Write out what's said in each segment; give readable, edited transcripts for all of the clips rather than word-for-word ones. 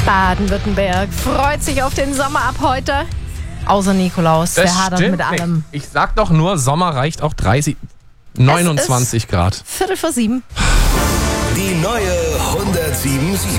Baden-Württemberg freut sich auf den Sommer ab heute. Außer Nikolaus, der hadert mit allem. Ich sag doch nur, Sommer reicht auch 29 Grad. 6:45. Die neue 107.7.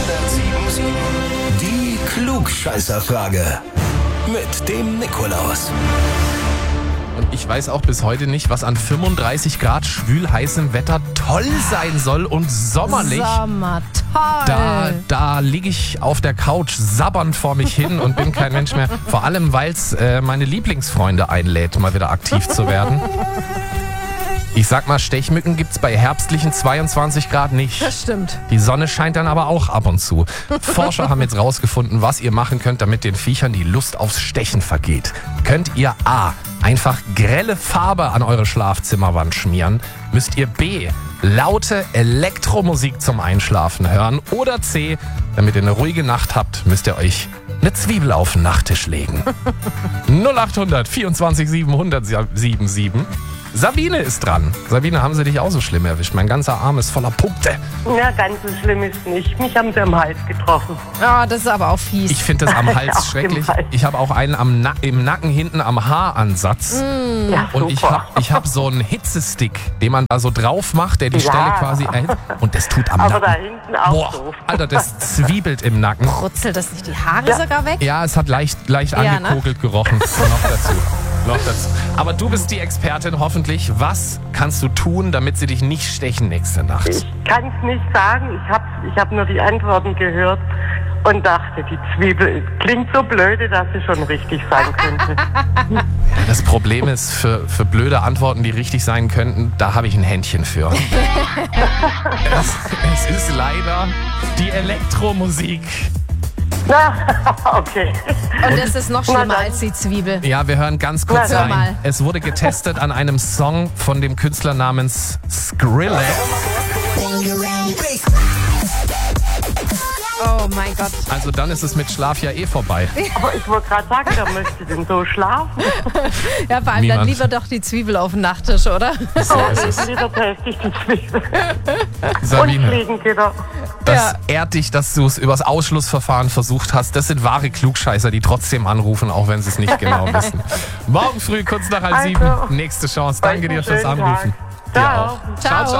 Die Klugscheißerfrage mit dem Nikolaus. Und ich weiß auch bis heute nicht, was an 35 Grad schwül-heißem Wetter toll sein soll und sommerlich. Sommer, toll. Da liege ich auf der Couch sabbernd vor mich hin und bin kein Mensch mehr. Vor allem, weil es meine Lieblingsfreunde einlädt, mal wieder aktiv zu werden. Ich sag mal, Stechmücken gibt's bei herbstlichen 22 Grad nicht. Das stimmt. Die Sonne scheint dann aber auch ab und zu. Forscher haben jetzt rausgefunden, was ihr machen könnt, damit den Viechern die Lust aufs Stechen vergeht. Könnt ihr A. einfach grelle Farbe an eure Schlafzimmerwand schmieren? Müsst ihr B. laute Elektromusik zum Einschlafen hören? Oder C. damit ihr eine ruhige Nacht habt, müsst ihr euch eine Zwiebel auf den Nachttisch legen. 0800 24 700 77. Sabine ist dran. Sabine, haben sie dich auch so schlimm erwischt? Mein ganzer Arm ist voller Punkte. Ja, ganz so schlimm ist nicht. Mich haben sie am Hals getroffen. Ja, das ist aber auch fies. Ich finde das am Hals Auch schrecklich. im Hals. Ich habe auch einen im Nacken hinten am Haaransatz. Ja, Und ich hab so einen Hitzestick, den man da so drauf macht, der die Ja. Stelle quasi erhitzt. Und das tut am aber da Nacken. hinten auch Boah, doof. Alter, das zwiebelt im Nacken. Brutzelt das nicht die Haare sogar weg? Ja, es hat leicht angekokelt gerochen. Noch dazu. Aber du bist die Expertin hoffentlich. Was kannst du tun, damit sie dich nicht stechen nächste Nacht? Ich kann es nicht sagen. Ich hab nur die Antworten gehört und dachte, die Zwiebel klingt so blöde, dass sie schon richtig sein könnte. Das Problem ist, für blöde Antworten, die richtig sein könnten, da habe ich ein Händchen für. Es ist leider die Elektromusik. Okay. Und das ist noch Na schlimmer dann. als die Zwiebel. Ja, wir hören ganz kurz Na, hör rein. mal. Es wurde getestet an einem Song von dem Künstler namens Skrillex. Oh mein Gott. Also dann ist es mit Schlaf ja eh vorbei. Aber ich wollte gerade sagen, wer möchte denn so schlafen? Ja, vor allem Niemand. dann lieber doch die Zwiebel auf den Nachttisch, oder? So ist es. Wieder teste ich die Zwiebel. Und Sabine, Fliegengitter. das ehrt dich, dass du es übers Ausschlussverfahren versucht hast. Das sind wahre Klugscheißer, die trotzdem anrufen, auch wenn sie es nicht genau wissen. Morgen früh, kurz nach 7:30, nächste Chance. Danke dir fürs schönen Anrufen. Tag. Dir Ciao. auch. Ciao.